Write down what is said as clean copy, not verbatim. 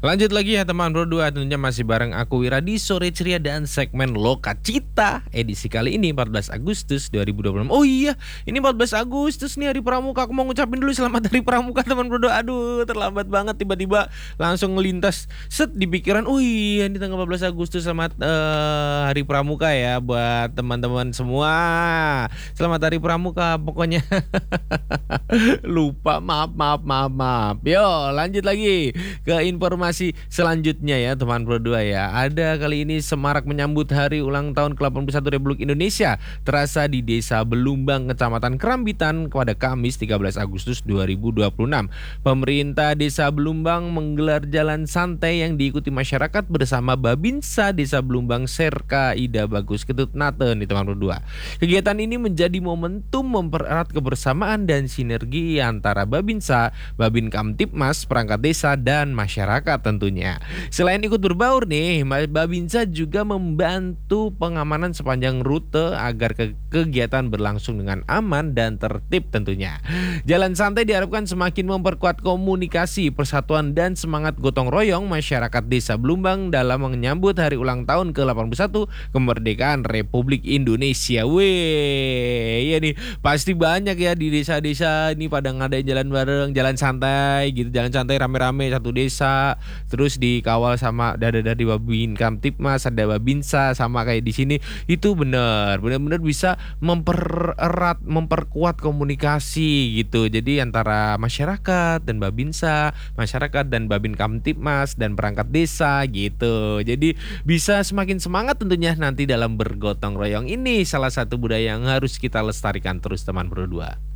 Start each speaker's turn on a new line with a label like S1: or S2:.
S1: Lanjut lagi ya teman berdua, tentunya masih bareng aku Wira di Sore Ceria dan segmen Lokacita edisi kali ini 14 Agustus 2026. Oh iya, ini 14 Agustus nih hari Pramuka. Aku mau ngucapin dulu selamat Hari Pramuka teman berdua. Aduh, terlambat banget tiba-tiba langsung ngelintas set di pikiran. Oh iya, ini tanggal 14 Agustus selamat Hari Pramuka ya buat teman-teman semua. Selamat Hari Pramuka pokoknya. Lupa, maaf. Yo, lanjut lagi ke informasi selanjutnya ya teman berdua ya. Ada kali ini semarak menyambut hari ulang tahun ke-81 Republik Indonesia terasa di Desa Belumbang, Kecamatan Kerambitan pada Kamis 13 Agustus 2026. Pemerintah Desa Belumbang menggelar jalan santai yang diikuti masyarakat bersama Babinsa Desa Belumbang Serka Ida Bagus Ketut Nate nih teman berdua. Kegiatan ini menjadi momentum mempererat kebersamaan dan sinergi antara Babinsa, Babin Kamtipmas, perangkat desa dan masyarakat tentunya. Selain ikut berbaur nih, Babinsa juga membantu pengamanan sepanjang rute agar kegiatan berlangsung dengan aman dan tertib tentunya. Jalan santai diharapkan semakin memperkuat komunikasi, persatuan dan semangat gotong royong masyarakat Desa Belumbang dalam menyambut hari ulang tahun ke-81 kemerdekaan Republik Indonesia. Weh, iya nih, pasti banyak ya di desa-desa ini pada ngadain jalan bareng, jalan santai gitu, jalan santai rame-rame satu desa. Terus dikawal sama ada di Babin Kamtipmas, ada Babinsa sama kayak di sini. Itu benar-benar bisa memperkuat komunikasi gitu. Jadi antara masyarakat dan Babinsa, masyarakat dan Babin Kamtipmas dan perangkat desa gitu. Jadi bisa semakin semangat tentunya nanti dalam bergotong royong. Ini salah satu budaya yang harus kita lestarikan terus teman berdua.